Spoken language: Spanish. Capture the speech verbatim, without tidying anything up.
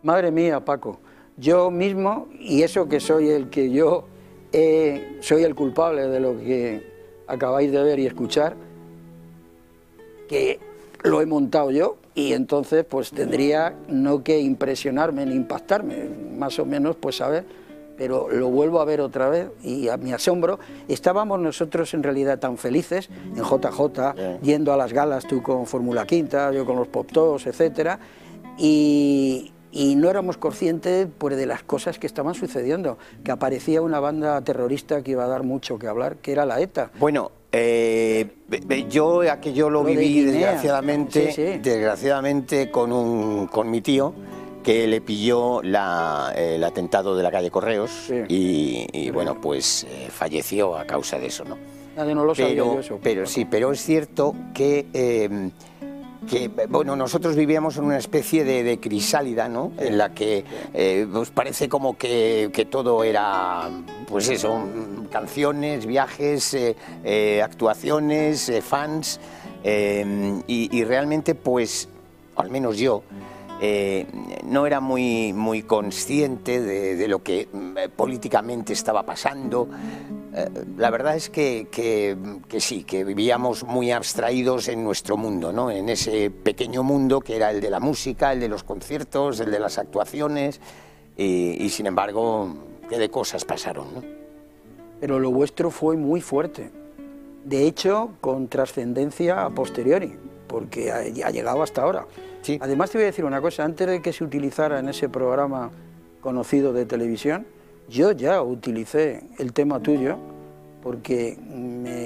Madre mía, Paco, yo mismo, y eso que soy el que yo eh, soy el culpable de lo que acabáis de ver y escuchar, que lo he montado yo, y entonces pues tendría no que impresionarme ni impactarme, más o menos pues saber, pero lo vuelvo a ver otra vez y a mi asombro, estábamos nosotros en realidad tan felices en J J, yeah. yendo a las galas, tú con Fórmula Quinta, yo con los Pop Tops, etcétera, y, y no éramos conscientes pues, de las cosas que estaban sucediendo, que aparecía una banda terrorista que iba a dar mucho que hablar, que era la ETA. Bueno, eh, yo aquello lo, lo viví de desgraciadamente, sí, sí. desgraciadamente con, un, con mi tío, que le pilló la, el atentado de la calle Correos, sí. y, y bueno, pues eh, falleció a causa de eso, ¿no? Nadie no lo sabía pero, yo eso. Pero sí, pero es cierto que, eh, que bueno, nosotros vivíamos en una especie de, de crisálida, ¿no? Sí. En la que eh, pues parece como que, que todo era, pues eso, canciones, viajes, eh, eh, actuaciones, eh, fans, eh, y, y realmente, pues, al menos yo, Eh, no era muy, muy consciente de, de lo que eh, políticamente estaba pasando. Eh, la verdad es que, que, que sí, que vivíamos muy abstraídos en nuestro mundo, ¿no? En ese pequeño mundo que era el de la música, el de los conciertos, el de las actuaciones, y, y sin embargo, qué de cosas pasaron, ¿no? Pero lo vuestro fue muy fuerte, de hecho, con trascendencia a posteriori, porque ha, ha llegado hasta ahora. Sí. Además te voy a decir una cosa, antes de que se utilizara en ese programa conocido de televisión, yo ya utilicé el tema tuyo porque me